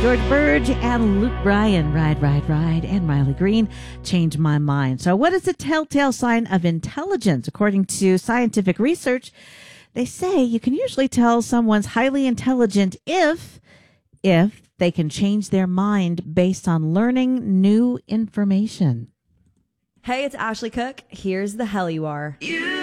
George Burge and Luke Bryan, Ride, Ride, Ride, and Riley Green, Change My Mind. So what is the telltale sign of intelligence? According to scientific research, they say you can usually tell someone's highly intelligent if they can change their mind based on learning new information. Hey, it's Ashley Cook. Here's the hell you are.